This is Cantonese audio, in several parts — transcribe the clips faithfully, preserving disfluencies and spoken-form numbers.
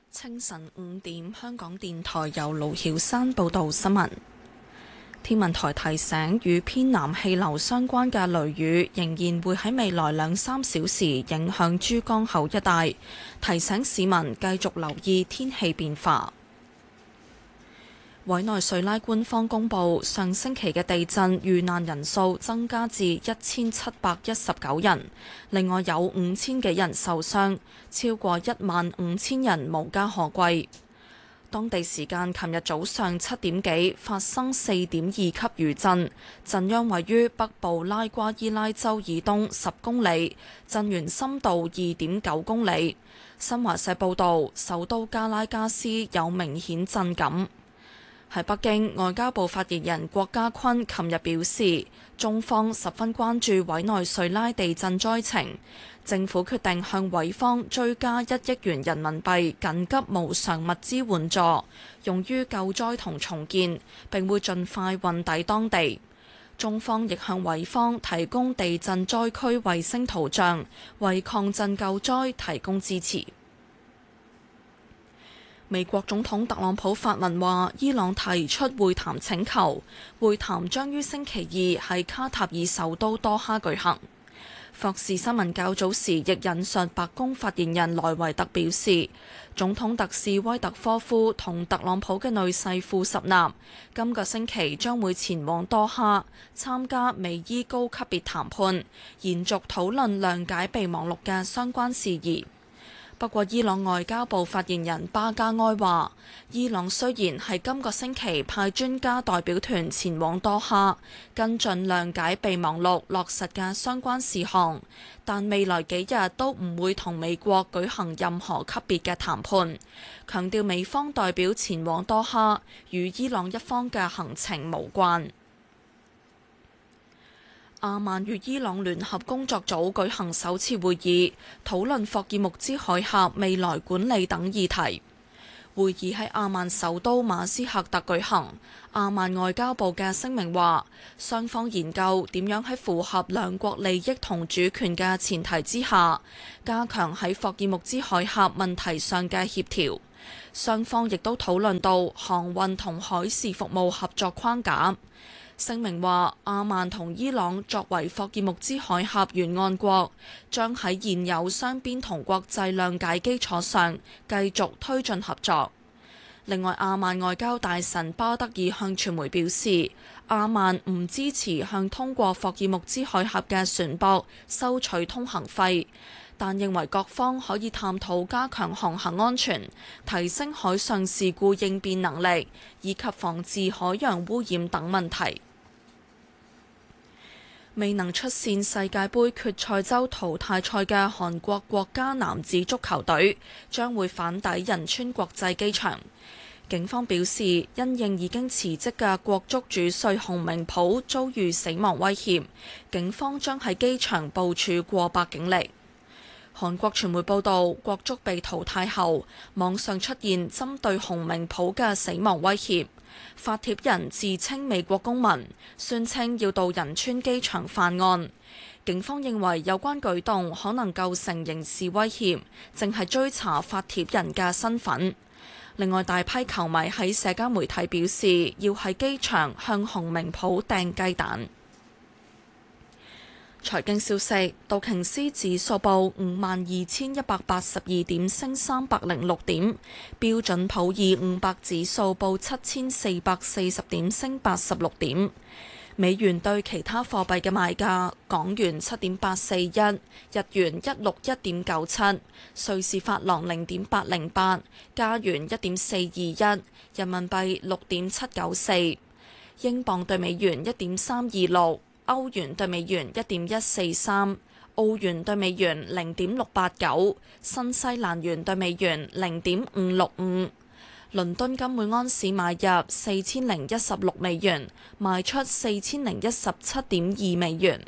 清晨五點，香港電台由盧曉山報道新聞。天文台提醒，與偏南氣流相關嘅雷雨仍然會喺未來兩三小時影響珠江口一帶，提醒市民繼續留意天氣變化。委內瑞拉官方公布，上星期嘅地震遇難人數增加至一千七百一十九人，另外有五千幾人受傷，超過一萬五千人無家可歸。當地時間琴日早上七點幾發生四點二級餘震，震央位於北部拉瓜伊拉州以東十公里，震源深度二點九公里。新華社報道，首都加拉加斯有明顯震感。喺北京，外交部發言人郭家坤琴日表示，中方十分關注委內瑞拉地震災情，政府決定向委方追加一億元人民幣緊急無償物資援助，用於救災同重建，並會盡快運抵當地。中方亦向委方提供地震災區衛星圖像，為抗震救災提供支持。美國總統特朗普發文話，伊朗提出會談請求，會談將於星期二喺卡塔爾首都多哈舉行。霍士新聞較早時亦引述白宮發言人萊維特表示，總統特使威特科夫同特朗普嘅女婿庫什納今個星期將會前往多哈參加美伊高級別談判，延續討論諒解備忘錄嘅相關事宜。不過，伊朗外交部發言人巴加埃話，伊朗雖然係今個星期派專家代表團前往多哈跟進諒解備忘錄落實嘅相關事項，但未來幾日都唔會同美國舉行任何級別嘅談判，強調美方代表前往多哈與伊朗一方嘅行程無關。阿曼與伊朗聯合工作組舉行首次會議，討論霍爾木茲海峽未來管理等議題。會議喺阿曼首都馬斯克特舉行。阿曼外交部嘅聲明話，雙方研究點樣喺符合兩國利益同主權嘅前提之下，加強喺霍爾木茲海峽問題上嘅協調。雙方亦都討論到航運同海事服務合作框架。聲明話，阿曼同伊朗作為霍爾木茲海峽沿岸國，將喺現有雙邊同國際諒解基礎上繼續推進合作。另外，阿曼外交大臣巴德爾向傳媒表示，阿曼唔支持向通過霍爾木茲海峽嘅船舶收取通行費，但認為各方可以探討加強航行安全、提升海上事故應變能力，以及防治海洋污染等問題。未能出線世界盃決賽周淘汰賽嘅韓國國家男子足球隊將會返抵仁川國際機場。警方表示，因應已經辭職嘅國足主帥洪明甫遭遇死亡威脅，警方將喺機場部署過百警力。韓國傳媒報道，國足被淘汰後，網上出現針對洪明甫嘅死亡威脅。發帖人自稱美國公民，宣稱要到仁川機場犯案。警方認為有關舉動可能構成刑事威脅，正係追查發帖人嘅身份。另外，大批球迷喺社交媒體表示，要喺機場向洪明甫掟雞蛋。財經消息，道瓊斯指數報五萬二千一百八十二點，升三百零六點；標準普爾五百指數報七千四百四十點，升八十六點。美元對其他貨幣嘅賣價：港元七點八四一，日元一六一點九七，瑞士法郎零點八零八，加元一點四二一，人民幣六點七九四，英鎊對美元一點三二六。歐元對美元一點一四三，澳元對美元零點六八九，新西蘭元對美元零點五六五。倫敦金每安士買入四千零一十六美元，賣出四千零一十七點二美元。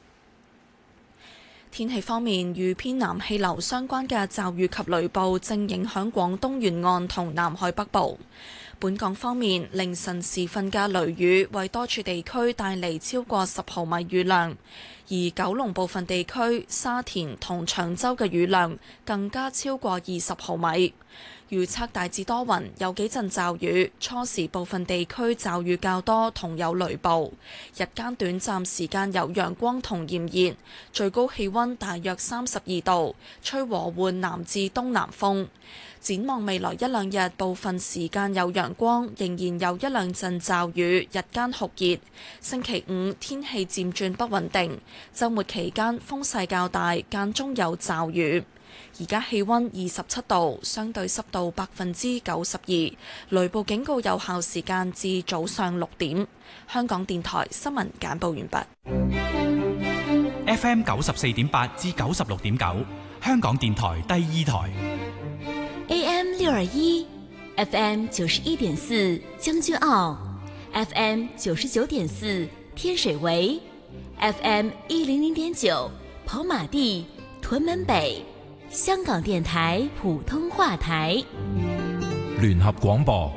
天氣方面，與偏南氣流相關嘅驟雨及雷暴正影響廣東沿岸同南海北部。本港方面，凌晨時分嘅雷雨為多處地區帶嚟超過十毫米雨量， 而九龍部分地區、沙田同長洲嘅雨量更加超過二十毫米。預測大致多雲，有幾陣驟雨，初時部分地區驟雨較多，同有雷暴。日間短暫時間有陽光同炎熱，最高氣溫大約三十二度，吹和緩南至東南風。展望未來一兩日，部分時間有陽光，仍然有一兩陣驟雨，日間酷熱。星期五天氣漸轉不穩定，週末期間風勢較大，間中有驟雨。而家氣溫二十七度，相對濕度百分之九十二，雷暴警告有效時間至早上六點。香港電台新聞簡報完畢。 F M 九十四點八至九十六點九，香港電台第二台。 A M 六二一，F M 九十一點四將軍澳 ，F M 九十九點四天水圍 ，F M 一零零點九跑馬地屯門北。香港電台普通話台聯合廣播。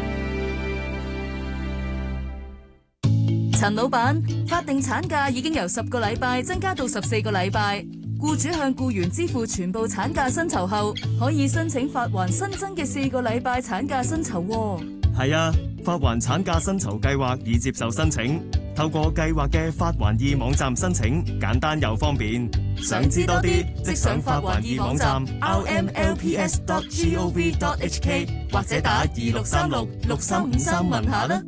陳老闆，法定產假已經由十個禮拜增加到十四個禮拜，僱主向僱員支付全部產假薪酬後，可以申請發還新增嘅四個禮拜產假薪酬。 係啊，發還產假薪酬計劃已接受申請，透過計劃嘅發還易網站申請，簡單又方便。想知多啲，即上發還易網站 r m l p s dot gov dot h k 或者打二六三六六三五三問下啦。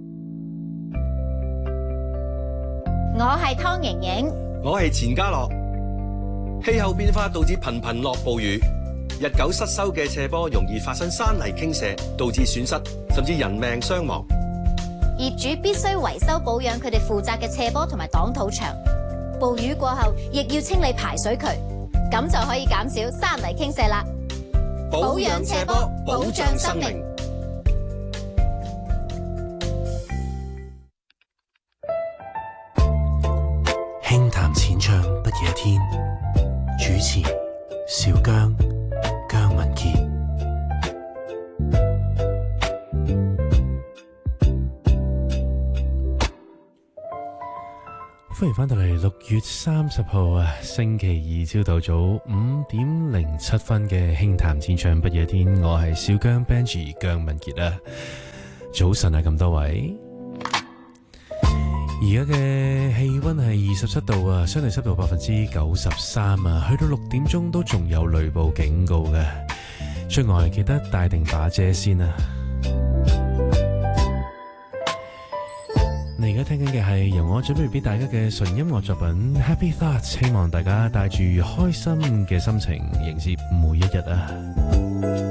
我係湯瑩瑩， 我係錢嘉樂。氣候變化導致頻頻落暴雨，日久失修嘅斜坡容易發生山泥傾瀉，導致損失甚至人命傷亡。 業主必須維修保養佢哋負責嘅斜坡同埋擋土牆。暴雨過後，亦要清理排水渠，咁就可以減少山泥傾瀉啦。 保養斜坡，保障生命。 輕談淺唱不夜天，主持邵姜、姜文傑。歡迎翻到嚟六月三十號啊，星期二朝頭早五點零七分嘅輕談淺唱不夜天，我係小姜 Benji 姜文傑啊。早晨啊，咁多位，而家嘅氣溫係二十七度啊，相對濕度百分之九十三啊，去到六點鐘都仲有雷暴警告嘅，出外記得帶定把遮先啊。你而家聽緊嘅係由我準備俾大家嘅純音樂作品 Happy Thoughts， 希望大家帶住開心嘅心情迎接每一日啊！